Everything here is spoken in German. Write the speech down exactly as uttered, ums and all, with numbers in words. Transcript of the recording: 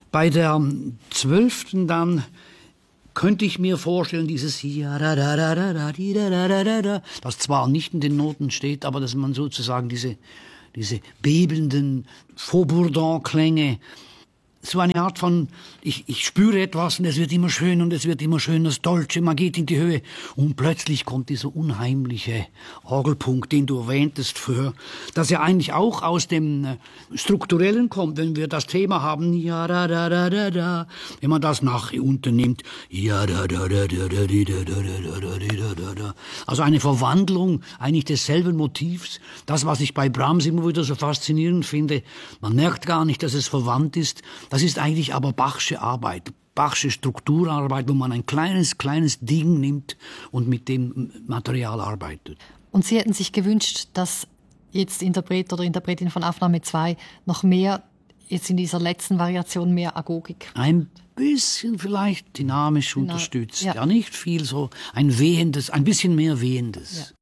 Bei der zwölften dann könnte ich mir vorstellen, dieses das zwar nicht in den Noten steht, aber dass man sozusagen diese, diese bebenden Faubourdin-Klänge, so eine Art von, ich, ich spüre etwas und es wird immer schön und es wird immer schön, das Dolce, man geht in die Höhe und plötzlich kommt dieser unheimliche Orgelpunkt, den du erwähntest für, dass er eigentlich auch aus dem Strukturellen kommt, wenn wir das Thema haben, ja da da da da da, wenn man das nach unten nimmt, ja da da da da da da da da da, also eine Verwandlung eigentlich desselben Motivs, das was ich bei Brahms immer wieder so faszinierend finde, man merkt gar nicht, dass es verwandt ist. Das ist eigentlich aber Bachsche Arbeit, Bachsche Strukturarbeit, wo man ein kleines, kleines Ding nimmt und mit dem Material arbeitet. Und Sie hätten sich gewünscht, dass jetzt Interpret oder Interpretin von Aufnahme zwei noch mehr, jetzt in dieser letzten Variation, mehr Agogik? Ein bisschen vielleicht dynamisch Genau. unterstützt. Ja. Ja, nicht viel so, ein wehendes, ein bisschen mehr wehendes. Ja.